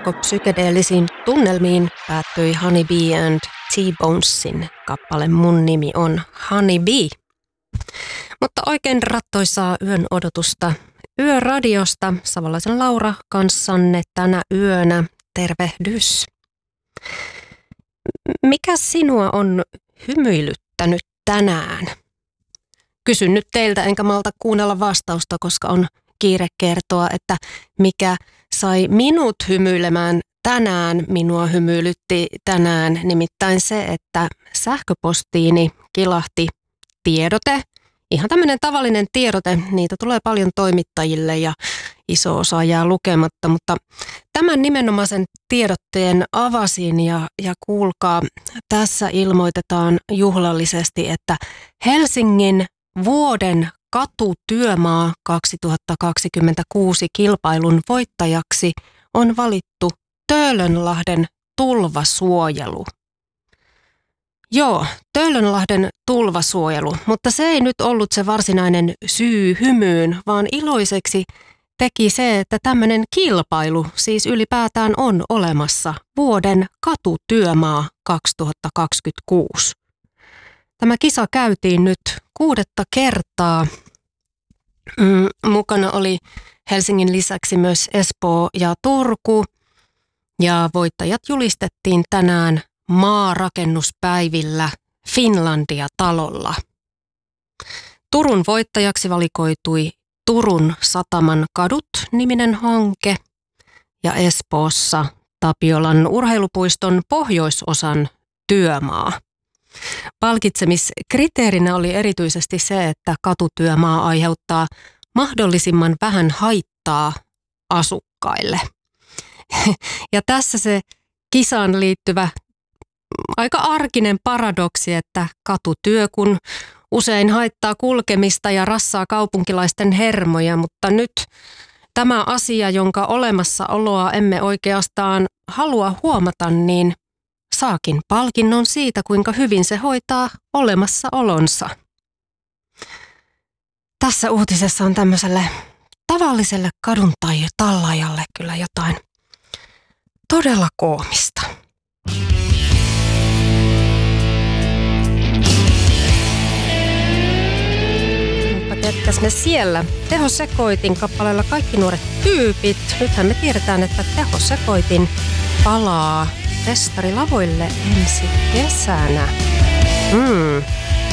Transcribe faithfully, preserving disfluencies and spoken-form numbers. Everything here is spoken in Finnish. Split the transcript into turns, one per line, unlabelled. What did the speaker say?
psykedeellisiin tunnelmiin päättyi Honey Bee and T-Bonesin kappale Mun nimi on Honey Bee. Mutta oikein rattoisaa yön odotusta Yöradiosta Savolaisen Laura kanssanne tänä yönä. Tervehdys. Mikä sinua on hymyilyttänyt tänään? Kysyn nyt teiltä enkä malta kuunnella vastausta, koska on kiire kertoa, että mikä sai minut hymyilemään tänään, minua hymyilytti tänään, nimittäin se, että sähköpostiini kilahti tiedote. Ihan tämmöinen tavallinen tiedote, niitä tulee paljon toimittajille ja iso osa jää lukematta, mutta tämän nimenomaisen tiedotteen avasin ja, ja kuulkaa, tässä ilmoitetaan juhlallisesti, että Helsingin vuoden katutyömaa kaksituhattakaksikymmentäkuusi kilpailun voittajaksi on valittu Töölönlahden tulvasuojelu. Joo, Töölönlahden tulvasuojelu, mutta se ei nyt ollut se varsinainen syy hymyyn, vaan iloiseksi teki se, että tämmöinen kilpailu siis ylipäätään on olemassa vuoden katutyömaa kaksituhattakaksikymmentäkuusi. Tämä kisa käytiin nyt kuudetta kertaa. Mm, mukana oli Helsingin lisäksi myös Espoo ja Turku ja voittajat julistettiin tänään maarakennuspäivillä Finlandia-talolla. Turun voittajaksi valikoitui Turun sataman kadut-niminen hanke ja Espoossa Tapiolan urheilupuiston pohjoisosan työmaa. Palkitsemiskriteerinä oli erityisesti se, että katutyömaa aiheuttaa mahdollisimman vähän haittaa asukkaille. Ja tässä se kisaan liittyvä aika arkinen paradoksi, että katutyö kun usein haittaa kulkemista ja rassaa kaupunkilaisten hermoja, mutta nyt tämä asia, jonka olemassaoloa emme oikeastaan halua huomata, niin saakin palkinnon siitä, kuinka hyvin se hoitaa olemassaolonsa. Tässä uutisessa on tämmöiselle tavalliselle kadun tai tallaajalle kyllä jotain todella koomista. Mutta ketkäs ne siellä? Tehosekoitin kappaleella Kaikki nuoret tyypit. Nythän me tiedetään, että Tehosekoitin palaa festarilavoille ensi kesänä. Mm.